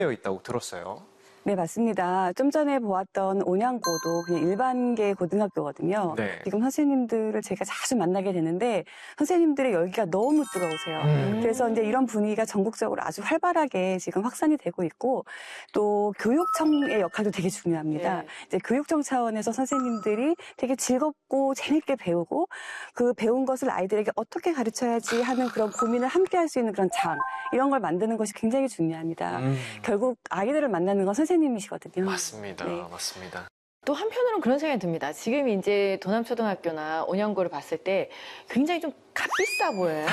되어 있다고 들었어요. 네, 맞습니다. 좀 전에 보았던 온양고도 그냥 일반계 고등학교거든요. 네. 지금 선생님들을 제가 자주 만나게 되는데 선생님들의 열기가 너무 뜨거우세요. 그래서 이제 이런 분위기가 전국적으로 아주 활발하게 지금 확산이 되고 있고 또 교육청의 역할도 되게 중요합니다. 네. 이제 교육청 차원에서 선생님들이 되게 즐겁고 재밌게 배우고 그 배운 것을 아이들에게 어떻게 가르쳐야지 하는 그런 고민을 함께 할 수 있는 그런 장 이런 걸 만드는 것이 굉장히 중요합니다. 결국 아이들을 만나는 건 선생님이시거든요. 맞습니다. 네. 맞습니다. 또 한편으로는 그런 생각이 듭니다. 지금 이제 도남초등학교나 온양고를 봤을 때 굉장히 좀 값비싸 보여요.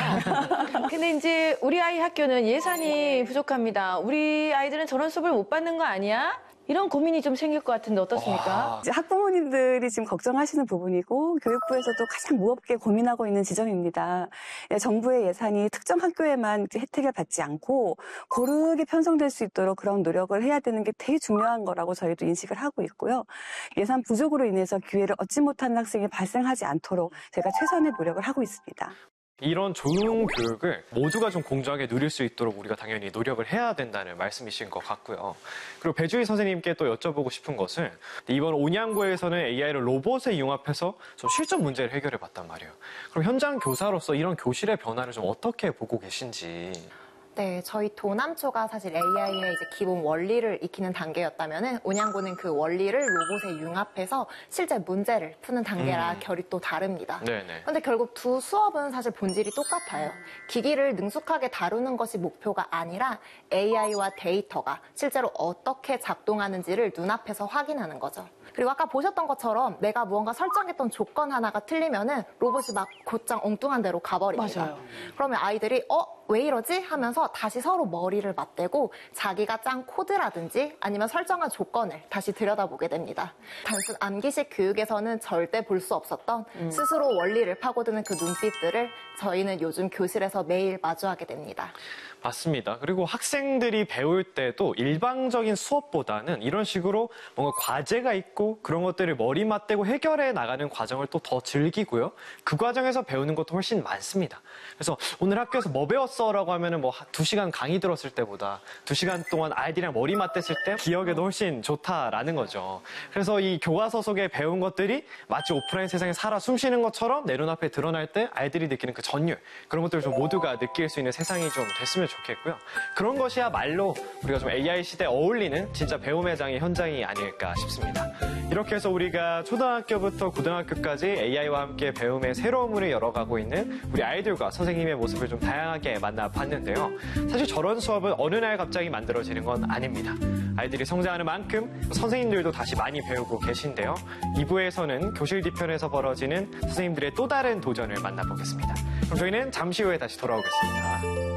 근데 이제 우리 아이 학교는 예산이 부족합니다. 우리 아이들은 저런 수업을 못 받는 거 아니야? 이런 고민이 좀 생길 것 같은데 어떻습니까? 이제 학부모님들이 지금 걱정하시는 부분이고 교육부에서도 가장 무겁게 고민하고 있는 지점입니다. 정부의 예산이 특정 학교에만 혜택을 받지 않고 고르게 편성될 수 있도록 그런 노력을 해야 되는 게 되게 중요한 거라고 저희도 인식을 하고 있고요. 예산 부족으로 인해서 기회를 얻지 못하는 학생이 발생하지 않도록 제가 최선의 노력을 하고 있습니다. 이런 좋은 교육을 모두가 좀 공정하게 누릴 수 있도록 우리가 당연히 노력을 해야 된다는 말씀이신 것 같고요. 그리고 배주희 선생님께 또 여쭤보고 싶은 것은 이번 온양고에서는 AI를 로봇에 융합해서 좀 실전 문제를 해결해 봤단 말이에요. 그럼 현장 교사로서 이런 교실의 변화를 좀 어떻게 보고 계신지. 네, 저희 도남초가 사실 AI의 이제 기본 원리를 익히는 단계였다면은 온양고는 그 원리를 로봇에 융합해서 실제 문제를 푸는 단계라 결이 또 다릅니다. 네네. 그런데 결국 두 수업은 사실 본질이 똑같아요. 기기를 능숙하게 다루는 것이 목표가 아니라 AI와 데이터가 실제로 어떻게 작동하는지를 눈앞에서 확인하는 거죠. 그리고 아까 보셨던 것처럼 내가 무언가 설정했던 조건 하나가 틀리면은 로봇이 막 곧장 엉뚱한 데로 가버립니다. 맞아요. 그러면 아이들이 왜 이러지? 하면서 다시 서로 머리를 맞대고 자기가 짠 코드라든지 아니면 설정한 조건을 다시 들여다보게 됩니다. 단순 암기식 교육에서는 절대 볼 수 없었던 스스로 원리를 파고드는 그 눈빛들을 저희는 요즘 교실에서 매일 마주하게 됩니다. 맞습니다. 그리고 학생들이 배울 때도 일방적인 수업보다는 이런 식으로 뭔가 과제가 있고 그런 것들을 머리 맞대고 해결해 나가는 과정을 또 더 즐기고요. 그 과정에서 배우는 것도 훨씬 많습니다. 그래서 오늘 학교에서 뭐 배웠어? 라고 하면은 뭐 2시간 강의 들었을 때보다 2시간 동안 아이들이랑 머리 맞댔을 때 기억에도 훨씬 좋다라는 거죠. 그래서 이 교과서 속에 배운 것들이 마치 오프라인 세상에 살아 숨쉬는 것처럼 내 눈앞에 드러날 때 아이들이 느끼는 그 전율, 그런 것들을 좀 모두가 느낄 수 있는 세상이 좀 됐으면 좋겠고요. 그런 것이야말로 우리가 좀 AI 시대에 어울리는 진짜 배움의 장의 현장이 아닐까 싶습니다. 이렇게 해서 우리가 초등학교부터 고등학교까지 AI와 함께 배움의 새로운 문을 열어가고 있는 우리 아이들과 선생님의 모습을 좀 다양하게 만나봤는데요. 사실 저런 수업은 어느 날 갑자기 만들어지는 건 아닙니다. 아이들이 성장하는 만큼 선생님들도 다시 많이 배우고 계신데요. 2부에서는 교실 뒤편에서 벌어지는 선생님들의 또 다른 도전을 만나보겠습니다. 그럼 저희는 잠시 후에 다시 돌아오겠습니다.